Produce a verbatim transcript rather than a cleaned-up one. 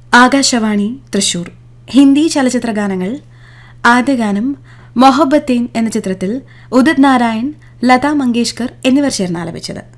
ആകാശവാണി തൃശൂർ. ഹിന്ദി ചലച്ചിത്ര ഗാനങ്ങൾ. ആദ്യ ഗാനം മൊഹബത്തേൻ എന്ന ചിത്രത്തിൽ ഉദിത് നാരായൺ, ലതാ മങ്കേഷ്കർ എന്നിവർ ചേർന്ന് ആലപിച്ചത്.